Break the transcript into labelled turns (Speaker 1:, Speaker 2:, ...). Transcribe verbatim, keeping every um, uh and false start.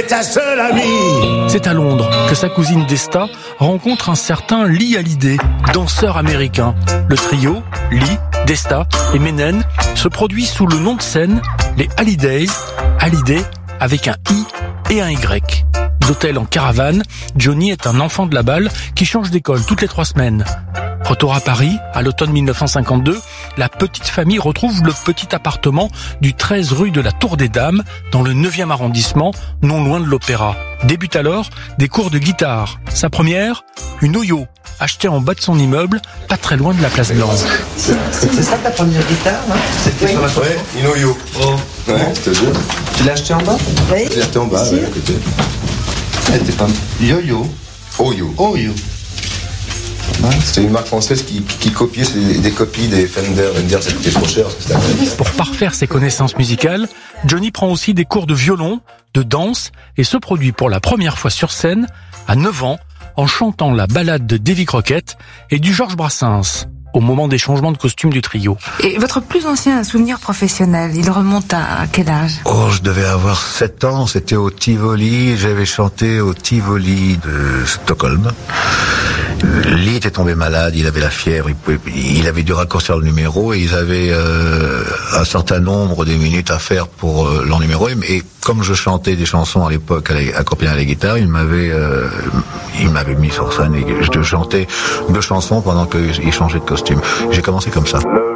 Speaker 1: est ta seule amie.
Speaker 2: C'est à Londres que sa cousine Desta rencontre un certain Lee Hallyday, danseur américain. Le trio, Lee, Desta et Mennen, se produit sous le nom de scène les Hallydays, Hallyday avec un I et un Y. D'hôtel en caravane, Johnny est un enfant de la balle qui change d'école toutes les trois semaines. Retour à Paris, à l'automne mille neuf cent cinquante-deux, la petite famille retrouve le petit appartement du treize rue de la Tour des Dames, dans le neuvième arrondissement, non loin de l'Opéra. Débutent alors des cours de guitare. Sa première, une Oyo, achetée en bas de son immeuble, pas très loin de la Place Blanche.
Speaker 3: C'est, c'est ça ta première guitare, hein? C'était oui. Sur la photo.
Speaker 4: Ouais, une Oyo.
Speaker 3: Oh.
Speaker 4: Ouais, je te jure.
Speaker 3: Tu l'as acheté en bas?
Speaker 4: Oui. Je l'ai acheté en bas, ouais, à côté.
Speaker 3: Elle était pas Yo-Yo.
Speaker 4: Oyo.
Speaker 3: Oyo.
Speaker 4: Ouais, c'était une marque française qui, qui, qui copiait des, des copies des Fender. Fender, ça coûtait trop cher.
Speaker 2: Pour parfaire ses connaissances musicales, Johnny prend aussi des cours de violon, de danse et se produit pour la première fois sur scène à neuf ans en chantant la ballade de Davy Crockett et du Georges Brassens au moment des changements de costume du trio.
Speaker 5: Et votre plus ancien souvenir professionnel, il remonte à quel âge?
Speaker 6: Oh, je devais avoir sept ans, c'était au Tivoli, j'avais chanté au Tivoli de Stockholm. Lee était tombé malade, il avait la fièvre, il, pouvait, il avait dû raccourcir le numéro et ils avaient euh, un certain nombre de minutes à faire pour euh, l'ennuméro. Et comme je chantais des chansons à l'époque accompagnées à la guitare, il m'avait euh, il m'avait mis sur scène et je chantais deux chansons pendant qu'il changeait de costume. J'ai commencé comme ça.